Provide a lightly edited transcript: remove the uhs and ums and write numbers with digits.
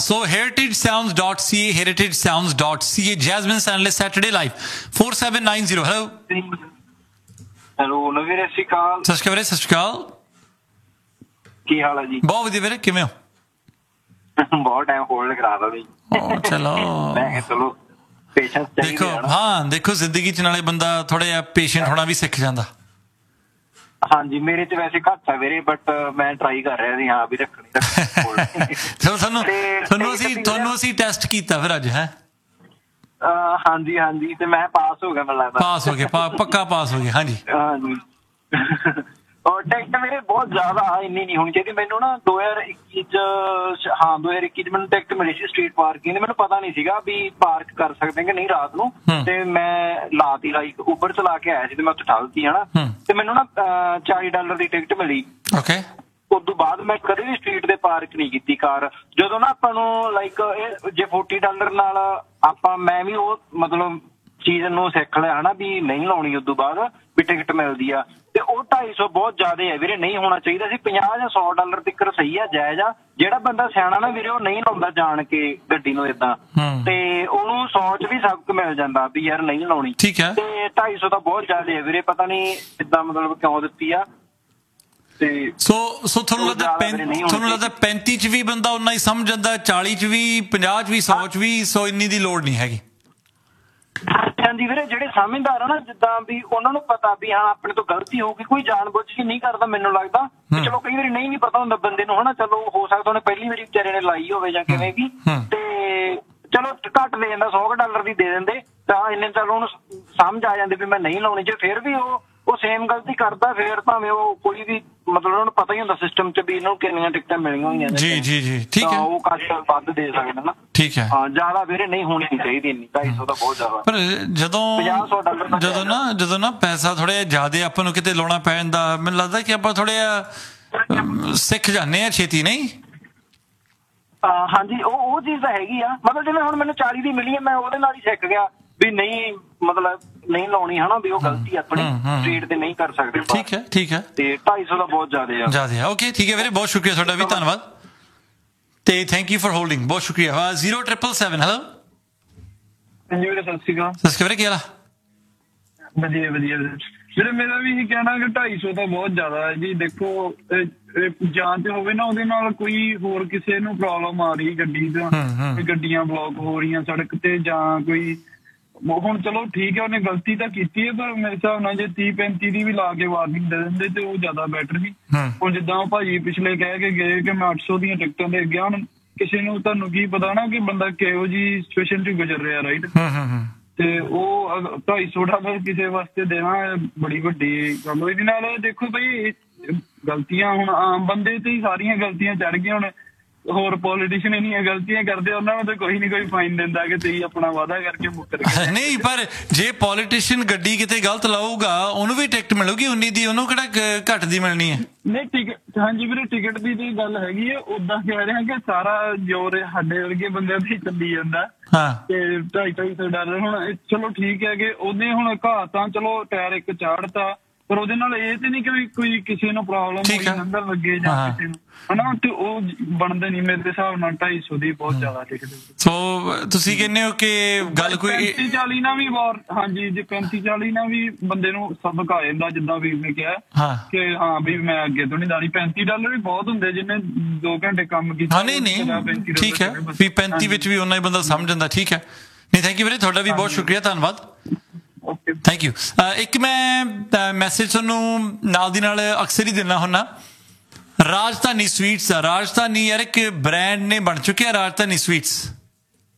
So heritagesounds.ca, heritagesounds.ca. Jasmine Analyst Saturday Live 4790. Hello. Hello ਨਵੀਂ ਸਤਿ ਸ਼੍ਰੀ ਅਕਾਲ। ਸਤਿ ਸ਼੍ਰੀ ਅਕਾਲ ਵੀਰੇ, ਸਤਿ ਸ਼੍ਰੀ ਅਕਾਲ। ਕੀ ਹਾਲ ਹੈ ਜੀ? ਬਹੁਤ ਵਧੀਆ ਵੀਰੇ, ਕਿਵੇਂ ਹੋ? ਬਹੁਤ ਟਾਈਮ ਹੋਲਡ ਕਰਾ ਤਾ ਜੀ। ਚਲੋ ਮੈਂ ਕਿਹਾ ਚਲੋ ਪੇਸ਼ੈਂਸ ਚਾਹੀਦੀ ਦੇਖੋ, ਹੈ ਨਾ। ਹਾਂ ਦੇਖੋ, ਜ਼ਿੰਦਗੀ 'ਚ ਨਾਲੇ ਬੰਦਾ ਥੋੜਾ ਜਿਹਾ ਪੇਸ਼ੈਂਟ ਹੋਣਾ ਵੀ ਸਿੱਖ ਜਾਂਦਾ। ਹਾਂਜੀ ਮੇਰੇ 'ਚ ਵੈਸੇ ਘੱਟ ਆ ਵੀਰੇ, ਬਟ ਮੈਂ ਟਰਾਈ ਕਰ ਰਿਹਾ ਸੀ ਹਾਂ ਵੀ ਰੱਖਣੀ। ਚਲੋ ਤੁਹਾਨੂੰ ਅਸੀਂ ਟੈਸਟ ਕੀਤਾ ਫਿਰ ਅੱਜ, ਹੈ? ਹਾਂਜੀ ਹਾਂਜੀ, ਤੇ ਮੈਂ ਪਾਸ ਹੋ ਗਿਆ ਮੈਨੂੰ ਲੱਗਦਾ। ਪਾਸ ਹੋ ਗਏ, ਪੱਕਾ ਪਾਸ ਹੋ ਗਏ। ਹਾਂਜੀ ਹਾਂਜੀ। ਔਰ ਟਿਕਟ ਮੇਰੇ ਬਹੁਤ ਜ਼ਿਆਦਾ ਇੰਨੀ ਨਹੀਂ ਹੋਣੀ ਚਾਹੀਦੀ। ਮੈਨੂੰ ਨਾ 2021 ਚ ਮੈਨੂੰ ਟਿਕਟ ਮਿਲੀ ਸੀ ਸਟਰੀਟ ਪਾਰਕਿੰਗ ਦੀ। ਮੈਨੂੰ ਪਤਾ ਨਹੀਂ ਸੀਗਾ ਵੀ ਪਾਰਕ ਕਰ ਸਕਦੇ ਕਿ ਨਹੀਂ ਰਾਤ ਨੂੰ, ਤੇ ਮੈਂ ਲਾਤੀ ਲਾਈਕ ਉਬਰ ਚਲਾ ਕੇ ਆਇਆ ਸੀ ਤੇ ਮੈਂ ਉੱਥੇ ਠੱਲਤੀ ਹਨਾ, ਤੇ ਮੈਨੂੰ ਨਾ $40 ਦੀ ਟਿਕਟ ਮਿਲੀ। ਓਕੇ। ਉਸ ਤੋਂ ਬਾਅਦ ਮੈਂ ਕਦੇ ਵੀ ਸਟਰੀਟ ਦੇ ਪਾਰਕ ਨਹੀਂ ਕੀਤੀ ਕਾਰ। ਜਦੋਂ ਨਾ ਆਪਾਂ ਨੂੰ ਲਾਈਕ ਜੇ $40 ਨਾਲ ਮੈਂ ਵੀ ਉਹ ਮਤਲਬ ਚੀਜ਼ ਨੂੰ ਸਿੱਖ ਲਿਆ ਹਨਾ ਵੀ ਨਹੀਂ ਲਾਉਣੀ ਉਸ ਤੋਂ ਬਾਅਦ ਵੀ ਟਿਕਟ ਮਿਲਦੀ ਆ, ਤੇ ਉਹ 250 ਬਹੁਤ ਜ਼ਿਆਦਾ ਹੈ ਵੀਰੇ, ਨਹੀਂ ਹੋਣਾ ਚਾਹੀਦਾ ਸੀ। $50 ਜਾਂ $100 ਤੱਕ ਸਹੀ ਆ, ਜਾਇਜ਼ ਆ। ਜਿਹੜਾ ਬੰਦਾ ਸਿਆਣਾ ਨਾ ਵੀਰੇ ਉਹ ਨਹੀਂ ਲਾਉਂਦਾ ਜਾਣ ਕੇ ਗੱਡੀ ਨੂੰ ਏਦਾਂ, ਤੇ ਉਹਨੂੰ 100 ਚ ਵੀ ਸਬਕ ਮਿਲ ਜਾਂਦਾ ਵੀ ਯਾਰ ਨਹੀਂ ਲਾਉਣੀ। ਠੀਕ ਹੈ। ਤੇ 250 ਤਾਂ ਬਹੁਤ ਜ਼ਿਆਦਾ ਹੈ ਵੀਰੇ, ਪਤਾ ਨਹੀਂ ਏਦਾਂ ਮਤਲਬ ਕਿਉਂ ਦਿੱਤੀ ਆ। ਤੇ ਸੋ ਤੁਹਾਨੂੰ ਲੱਗਦਾ 35 ਚ ਵੀ ਬੰਦਾ ਉਨਾ ਹੀ ਸਮਝ ਜਾਂਦਾ, 40 ਚ ਵੀ, 50 ਚ ਵੀ, 100 ਚ ਵੀ, ਸੋ ਇੰਨੀ ਦੀ ਲੋੜ ਨਹੀਂ ਹੈਗੀ। ਹਾਂਜੀ ਵੀਰੇ, ਜਿਹੜੇ ਸਮਝਦਾਰ ਆ ਨਾ ਜਿੱਦਾਂ ਵੀ ਉਹਨਾਂ ਨੂੰ ਪਤਾ ਵੀ ਹਾਂ ਆਪਣੇ ਤੋਂ ਗਲਤੀ ਹੋਊਗੀ, ਕੋਈ ਜਾਣ ਬੁੱਝ ਕੇ ਨਹੀਂ ਕਰਦਾ ਮੈਨੂੰ ਲੱਗਦਾ। ਚਲੋ ਕਈ ਵਾਰੀ ਨਹੀਂ ਵੀ ਪਤਾ ਹੁੰਦਾ ਬੰਦੇ ਨੂੰ ਹਨਾ, ਚਲੋ ਹੋ ਸਕਦਾ ਉਹਨੇ ਪਹਿਲੀ ਵਾਰੀ ਵਿਚਾਰੇ ਨੇ ਲਾਈ ਹੋਵੇ ਜਾਂ ਕਿਵੇਂ ਵੀ, ਤੇ ਚਲੋ ਘੱਟ ਦੇ ਜਾਂਦਾ, $100 ਦੀ ਦੇ ਦਿੰਦੇ ਤਾਂ ਇੰਨੇ ਚਲੋ ਉਹਨੂੰ ਸਮਝ ਆ ਜਾਂਦੀ ਵੀ ਮੈਂ ਨਹੀਂ ਲਾਉਣੀ। ਜੇ ਫਿਰ ਵੀ ਉਹ ਸੇਮ ਗਲਤੀ ਕਰਦਾ ਫਿਰ ਭਾਵੇਂ ਉਹ ਕੋਈ ਵੀ ਮਤਲਬ ਉਹਨਾਂ ਨੂੰ ਪਤਾ ਹੀ ਹੁੰਦਾ ਸਿਸਟਮ ਚ ਵੀ ਇਹਨਾਂ ਨੂੰ ਕਿੰਨੀਆਂ ਟਿਕਟਾਂ ਮਿਲੀਆਂ ਹੋਈਆਂ ਨੇ। ਜੀ ਜੀ ਜੀ, ਠੀਕ ਹੈ। ਉਹ ਕਾਫੀ ਵੱਧ ਦੇ ਸਕਦੇ ਨਾ। ਠੀਕ ਹੈ। ਹਾਂ ਜ਼ਿਆਦਾ ਵੀਰੇ ਨਹੀਂ ਹੋਣੀ ਨਹੀਂ ਚਾਹੀਦੀ ਇੰਨੀ, 250 ਤਾਂ ਬਹੁਤ ਜ਼ਿਆਦਾ। ਪਰ ਜਦੋਂ ਨਾ ਪੈਸਾ ਥੋੜਾ ਜਿਹਾ ਜ਼ਿਆਦਾ ਆਪਾਂ ਨੂੰ ਕਿਤੇ ਲਾਉਣਾ ਪੈ ਜਾਂਦਾ, ਮੈਨੂੰ ਲੱਗਦਾ ਕਿ ਆਪਾਂ ਥੋੜਾ ਜਿਹਾ ਸਿੱਖ ਜਾਂਦੇ ਆ ਛੇਤੀ, ਨਹੀਂ? ਹਾਂਜੀ ਉਹ ਚੀਜ਼ ਤਾਂ ਹੈਗੀ ਆ। ਮਤਲਬ ਜਿਵੇਂ ਹੁਣ ਮੈਨੂੰ 40 ਦੀ ਮਿਲੀ ਹੈ, ਮੈਂ ਉਹਦੇ ਨਾਲ ਹੀ ਸਿੱਖ ਗਿਆ ਵੀ ਨਹੀਂ ਮਤਲਬ ਨਹੀਂ ਲਾਉਣੀ ਹਨਾ, ਵੀ ਉਹ ਗਲਤੀ ਆਪਣੀ ਸਟਰੀਟ ਤੇ ਨਹੀਂ ਕਰ ਸਕਦੇ। ਠੀਕ ਹੈ, ਠੀਕ ਹੈ। ਤੇ 250 ਦਾ ਬਹੁਤ ਜ਼ਿਆਦਾ ਆ। ਓਕੇ, ਠੀਕ ਹੈ ਵੀਰੇ, ਬਹੁਤ ਸ਼ੁਕਰੀਆ ਤੁਹਾਡਾ ਵੀ, ਧੰਨਵਾਦ ਤੇ ਥੈਂਕ ਯੂ ਫॉर ਹੋਲਡਿੰਗ, ਬਹੁਤ ਸ਼ੁਕਰੀਆ। 0777 ਹੈਲੋ। ਹਾਂਜੀ ਵੀਰੇ, ਸਤਿ ਸ਼੍ਰੀ ਅਕਾਲ। ਸਤਿ ਸ਼੍ਰੀ ਅਕਾਲ, ਕੀ ਹਾਲ ਆ? ਵਧੀਆ ਵਧੀਆ ਵੀਰੇ, ਮੇਰਾ ਵੀ ਇਹੀ ਕਹਿਣਾ ਕਿ 250 ਤਾਂ ਬਹੁਤ ਜ਼ਿਆਦਾ ਹੈ ਜੀ। ਦੇਖੋ ਜਾਂਚ ਹੋਵੇ ਨਾ, ਉਹਦੇ ਨਾਲ ਕੋਈ ਹੋਰ ਕਿਸੇ ਨੂੰ ਪ੍ਰੋਬਲਮ ਆ ਰਹੀ ਗੱਡੀ ਤੋਂ, ਗੱਡੀਆਂ ਬਲੌਕ ਹੋ ਰਹੀਆਂ ਸੜਕ ਤੇ, ਜਾਂ ਕੋਈ ਹੁਣ ਚਲੋ ਠੀਕ ਹੈ ਉਹਨੇ ਗਲਤੀ ਤਾਂ ਕੀਤੀ ਹੈ, ਪਰ ਮੇਰੇ ਹਿਸਾਬ ਨਾਲ ਜੇ 30-35 ਦੀ ਵੀ ਲਾ ਕੇ ਵਾਰਨਿੰਗ ਦੇ ਦਿੰਦੇ ਤੇ ਉਹ ਜ਼ਿਆਦਾ ਬੈਟਰ ਸੀ। ਹੁਣ ਜਿੱਦਾਂ ਉਹ ਭਾਜੀ ਪਿਛਲੇ ਕਹਿ ਕੇ ਗਏ ਕਿ ਮੈਂ 800 ਦੀਆਂ ਟਿਕਟਾਂ ਦੇ ਗਿਆ, ਹੁਣ ਕਿਸੇ ਨੂੰ ਤੁਹਾਨੂੰ ਕੀ ਪਤਾ ਨਾ ਕਿ ਬੰਦਾ ਕਿਹੋ ਜਿਹੀ ਸਿਚੁਏਸ਼ਨ ਚ ਗੁਜ਼ਰ ਰਿਹਾ, ਰਾਈਟ? ਤੇ ਉਹ $250 ਕਿਸੇ ਵਾਸਤੇ ਦੇਣਾ ਬੜੀ ਵੱਡੀ ਗੱਲ। ਇਹਦੇ ਨਾਲ ਦੇਖੋ ਬਈ ਗਲਤੀਆਂ ਹੁਣ ਆਮ ਬੰਦੇ ਤੇ ਹੀ ਸਾਰੀਆਂ ਗਲਤੀਆਂ ਚੜ ਗਈਆਂ। ਹੁਣ ਹੋਰ ਪੋਲੀਟੀਸ਼ੀਅਨ ਇੰਨੀਆਂ ਗਲਤੀਆਂ ਕਰਦੇ, ਉਹਨਾਂ ਨੂੰ ਤਾਂ ਕੋਈ ਨਹੀਂ ਕੋਈ ਫਾਈਨ ਦਿੰਦਾ ਕਿ ਤੁਸੀਂ ਆਪਣਾ ਵਾਅਦਾ ਕਰਕੇ ਮੁੱਕਰ ਗਏ। ਨਹੀਂ, ਪਰ ਜੇ ਪੋਲੀਟੀਸ਼ੀਅਨ ਗੱਡੀ ਕਿਤੇ ਗਲਤ ਲਾਊਗਾ ਉਹਨੂੰ ਵੀ ਟਿਕਟ ਮਿਲੂਗੀ ਉਨੀ ਦੀ, ਉਹਨੂੰ ਕਿਹੜਾ ਘੱਟ ਦੀ ਮਿਲਣੀ ਹੈ? ਨਹੀਂ ਟਿਕਟ, ਹਾਂਜੀ ਵੀਰੇ ਟਿਕਟ ਦੀ ਤੇ ਗੱਲ ਹੈਗੀ ਹੈ। ਓਦਾਂ ਕਹਿ ਰਿਹਾ ਕਿ ਸਾਰਾ ਜੋਰ ਸਾਡੇ ਵਰਗੇ ਬੰਦਿਆਂ ਤੇ ਚੱਲੀ ਜਾਂਦਾ ਤੇ $250 ਹੁਣ ਚਲੋ ਠੀਕ ਹੈ ਕਿ ਉਹਨੇ ਹੁਣ ਘਾਹ ਤਾਂ ਚਲੋ ਟਾਇਰ ਇੱਕ ਚਾੜਤਾ, ਪਰ ਉਹਦੇ ਨਾਲ ਇਹ ਤੇ ਨਹੀਂ ਕਿ ਕੋਈ ਕਿਸੇ ਨੂੰ ਪ੍ਰੋਬਲਮ ਹੋਈ ਲੰਘਣ ਲੱਗੇ ਜਾਂ ਕਿਸੇ ਨੂੰ ਹਨਾ, ਤੇ ਉਹ ਬਣਦਾ ਨਹੀਂ ਮੇਰੇ ਹਿਸਾਬ ਨਾਲ। 250 ਦੀ ਬਹੁਤ ਜ਼ਿਆਦਾ ਟਿਕਟ। ਸੋ ਤੁਸੀਂ ਕਹਿੰਦੇ ਹੋ ਕਿ ਗੱਲ ਕੋਈ 35-40 ਨਾਲ ਵੀ ਹਾਂਜੀ, ਜੇ 35-40 ਨਾਲ ਵੀ ਬੰਦੇ ਨੂੰ ਸਬਕ ਆ ਜਾਂਦਾ, ਜਿੱਦਾਂ ਵੀਰ ਨੇ ਕਿਹਾ ਕਿ ਹਾਂ ਵੀ ਮੈਂ ਅੱਗੇ ਤੋਂ ਨਹੀਂ ਲਾਣੀ। $35 ਵੀ ਬਹੁਤ ਹੁੰਦੇ ਜਿਹਨੇ 2 ਘੰਟੇ ਕੰਮ ਕੀਤਾ। ਨਹੀਂ ਠੀਕ ਹੈ, ਵੀ 35 ਵਿੱਚ ਵੀ ਓਨਾ ਹੀ ਬੰਦਾ ਸਮਝ ਜਾਂਦਾ। ਠੀਕ ਹੈ, ਨਹੀਂ ਥੈਂਕ ਯੂ ਵੀਰੇ, ਤੁਹਾਡਾ ਵੀ ਬਹੁਤ ਸ਼ੁਕਰੀਆ, ਧੰਨਵਾਦ, ਥੈਂਕ ਯੂ। ਇੱਕ ਮੈਂ ਮੈਸੇਜ ਤੁਹਾਨੂੰ ਨਾਲ ਦੀ ਨਾਲ ਅਕਸਰ ਹੀ ਦਿੰਦਾ ਹੁੰਦਾ, ਰਾਜਧਾਨੀ ਸਵੀਟਸ ਆ। ਰਾਜਧਾਨੀ ਯਾਰ ਇੱਕ ਬ੍ਰਾਂਡ ਨੇ ਬਣ ਚੁੱਕਿਆ, ਰਾਜਧਾਨੀ ਸਵੀਟਸ।